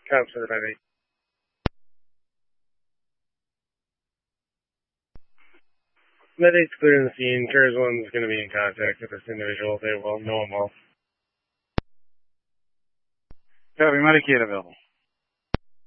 Cops for the 9-8. Med-8's clearing the scene. CARES 1's going to be in contact with this individual. They will know him well. Copy, Medicaid available.